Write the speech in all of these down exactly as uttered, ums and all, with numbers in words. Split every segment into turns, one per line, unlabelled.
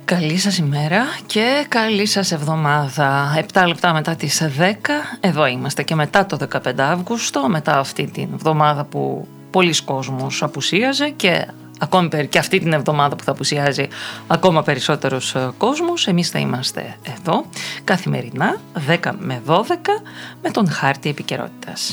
Καλή σας ημέρα και καλή σας εβδομάδα. Επτά λεπτά μετά τις δέκα, εδώ είμαστε και μετά το δεκαπέντε Αύγουστο, μετά αυτή την εβδομάδα που πολλοί κόσμος απουσίαζε και ακόμη και αυτή την εβδομάδα που θα απουσιάζει ακόμα περισσότερος κόσμος. Εμείς θα είμαστε εδώ καθημερινά δέκα με δώδεκα με τον χάρτη επικαιρότητας.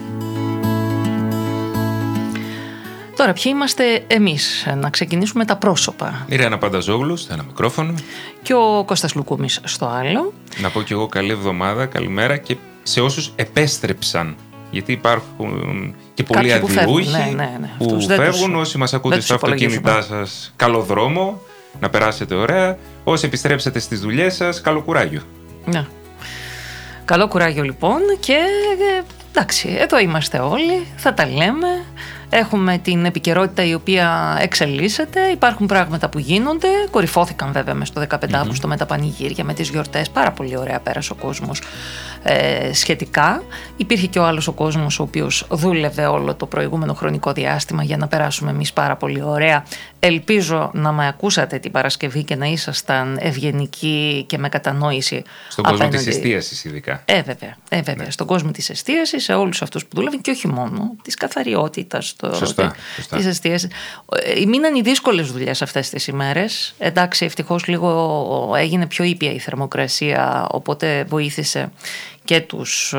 Τώρα, ποιοι είμαστε εμείς? Να ξεκινήσουμε τα πρόσωπα.
Η Ρεάνα Πανταζόγλου στο ένα μικρόφωνο.
Και ο Κώστας Λουκούμης στο άλλο.
Να πω κι εγώ καλή εβδομάδα, καλημέρα και σε όσους επέστρεψαν. Γιατί υπάρχουν και πολλοί αδειούχοι
ναι, ναι, ναι.
που φεύγουν.
Τους,
όσοι μας ακούτε στα αυτοκίνητά σας, καλό δρόμο, να περάσετε ωραία. Όσοι επιστρέψετε στις δουλειές σας, καλό κουράγιο.
Ναι. Καλό κουράγιο λοιπόν και εντάξει, εδώ είμαστε όλοι, θα τα λέμε. Έχουμε την επικαιρότητα η οποία εξελίσσεται, υπάρχουν πράγματα που γίνονται, κορυφώθηκαν βέβαια μες στο δεκαπέντε Αύγουστο mm-hmm. με τα πανηγύρια, με τις γιορτές, πάρα πολύ ωραία πέρασε ο κόσμος ε, σχετικά. Υπήρχε και ο άλλος ο κόσμος ο οποίος δούλευε όλο το προηγούμενο χρονικό διάστημα για να περάσουμε εμείς πάρα πολύ ωραία. Ελπίζω να με ακούσατε την Παρασκευή και να ήσασταν ευγενικοί και με κατανόηση.
Στον κόσμο της εστίασης ειδικά.
Ε, βέβαια, ε, βέβαια. Ναι. Στον κόσμο της εστίασης, σε όλους αυτούς που δούλευαν και όχι μόνο, της καθαριότητας.
Σωστά, σωστά.
Τις εστίασεις. Μείναν οι δύσκολες δουλειές αυτές τις ημέρες. Εντάξει, ευτυχώς λίγο έγινε πιο ήπια η θερμοκρασία, οπότε βοήθησε και τους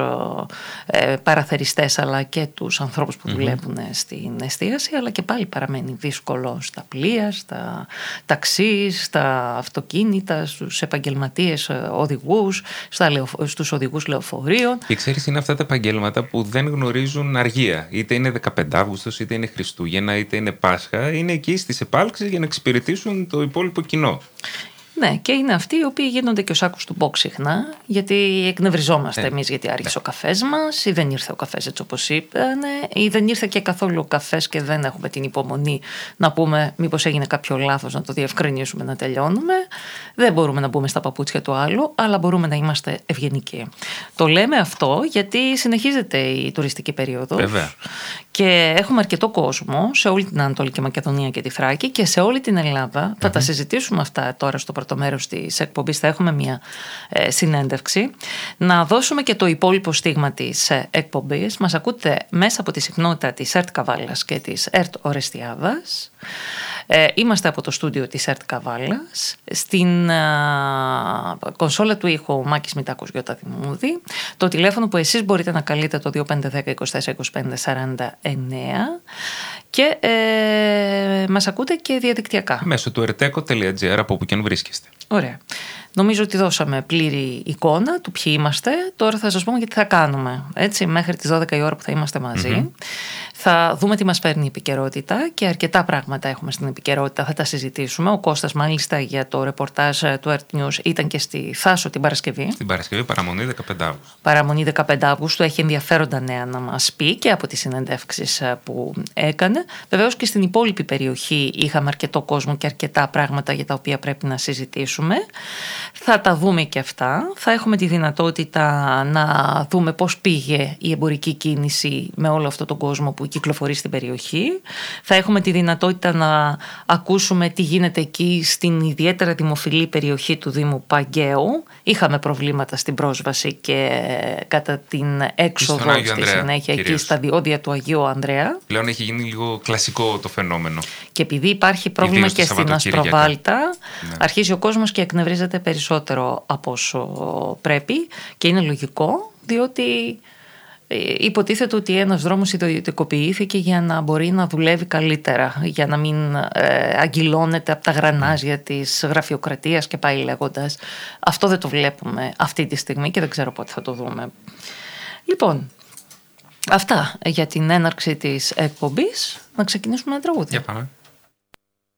ε, παραθεριστές αλλά και τους ανθρώπους που mm-hmm. δουλεύουν στην εστίαση, αλλά και πάλι παραμένει δύσκολο στα πλοία, στα ταξί, στα αυτοκίνητα, στους επαγγελματίες οδηγούς, στα λεω, στους οδηγούς λεωφορείων.
Και ξέρεις, είναι αυτά τα επαγγέλματα που δεν γνωρίζουν αργία. Είτε είναι δεκαπέντε Αύγουστος, είτε είναι Χριστούγεννα, είτε είναι Πάσχα. Είναι εκεί στις επάλξεις για να εξυπηρετήσουν το υπόλοιπο κοινό.
Ναι, και είναι αυτοί οι οποίοι γίνονται και ο σάκος του μποκ συχνά, γιατί εκνευριζόμαστε ε, εμείς γιατί άρχισε ε. ο καφές μας, ή δεν ήρθε ο καφές έτσι όπως είπανε, ή δεν ήρθε και καθόλου ο καφές και δεν έχουμε την υπομονή να πούμε μήπως έγινε κάποιο λάθος, να το διευκρινίσουμε, να τελειώνουμε. Δεν μπορούμε να μπούμε στα παπούτσια του άλλου, αλλά μπορούμε να είμαστε ευγενικοί. Το λέμε αυτό γιατί συνεχίζεται η τουριστική περίοδος.
Βέβαια.
Και έχουμε αρκετό κόσμο σε όλη την Ανατολική Μακεδονία και τη Θράκη και σε όλη την Ελλάδα. Mm-hmm. Θα τα συζητήσουμε αυτά τώρα στο πρώτο μέρος της εκπομπής. Θα έχουμε μια ε, συνέντευξη. Να δώσουμε και το υπόλοιπο στίγμα της ε, εκπομπής. Μας ακούτε μέσα από τη συχνότητα της ΕΡΤ Καβάλας και της ΕΡΤ Ορεστιάδας. Ε, είμαστε από το στούντιο της ΕΡΤ Καβάλας. Στην ε, κονσόλα του ήχου Μάκης Μητάκος Γιώτα Δημούδη. Το τηλέφωνο που εσείς μπορείτε να καλείτε το δύο πέντε ένα μηδέν είκοσι τέσσερα είκοσι πέντε σαράντα εννέα και ε, μας ακούτε και διαδικτυακά. Μέσω
του ερτέκο τελεία τζι άρ από όπου και αν βρίσκεστε.
Ωραία. Νομίζω ότι δώσαμε πλήρη εικόνα του ποιοι είμαστε. Τώρα θα σας πούμε και τι θα κάνουμε. Έτσι, μέχρι τις δώδεκα η ώρα που θα είμαστε μαζί. Mm-hmm. Θα δούμε τι μας φέρνει η επικαιρότητα και αρκετά πράγματα έχουμε στην επικαιρότητα. Θα τα συζητήσουμε. Ο Κώστας, μάλιστα, για το ρεπορτάζ του ΕΡΤ News ήταν και στη Θάσο την Παρασκευή.
Στην Παρασκευή, παραμονή δεκαπέντε Αυγούστου.
Παραμονή δεκαπέντε Αυγούστου. Έχει ενδιαφέροντα νέα να μας πει και από τις συνεντεύξεις που έκανε. Βεβαίως και στην υπόλοιπη περιοχή είχαμε αρκετό κόσμο και αρκετά πράγματα για τα οποία πρέπει να συζητήσουμε. Θα τα δούμε και αυτά. Θα έχουμε τη δυνατότητα να δούμε πώς πήγε η εμπορική κίνηση με όλο αυτόν τον κόσμο που κυκλοφορεί στην περιοχή. Θα έχουμε τη δυνατότητα να ακούσουμε τι γίνεται εκεί στην ιδιαίτερα δημοφιλή περιοχή του Δήμου Παγκαίου. Είχαμε προβλήματα στην πρόσβαση και κατά την έξοδο στη συνέχεια
κυρίως.
Εκεί στα διόδια του Αγίου Ανδρέα.
Πλέον έχει γίνει λίγο κλασικό το φαινόμενο.
Και επειδή υπάρχει πρόβλημα και στην Αστροβάλτα, ναι. αρχίζει ο κόσμος και εκνευρίζεται περισσότερο από όσο πρέπει και είναι λογικό, διότι υποτίθεται ότι ένας δρόμος ιδιωτικοποιήθηκε για να μπορεί να δουλεύει καλύτερα, για να μην ε, αγγυλώνεται από τα γρανάζια της γραφειοκρατίας και πάει λέγοντας. Αυτό δεν το βλέπουμε αυτή τη στιγμή και δεν ξέρω πότε θα το δούμε. Λοιπόν, αυτά για την έναρξη της εκπομπής. Να ξεκινήσουμε ένα τραγούδι.
Για πάμε.